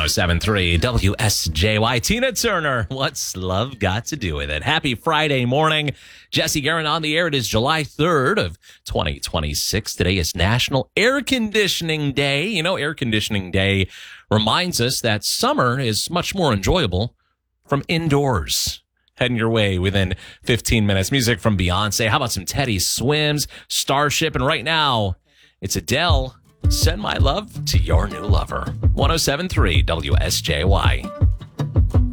107.3 WSJY. Tina Turner, what's love got to do with it? Happy Friday morning. Jesse Guerin on the air. It is July 3rd of 2026. Today is National Air Conditioning Day. You know, Air Conditioning Day reminds us that summer is much more enjoyable from indoors. Heading your way within 15 minutes. Music from Beyonce. How about some Teddy Swims, Starship? And right now, it's Adele. Send my love to your new lover. 107.3 WSJY.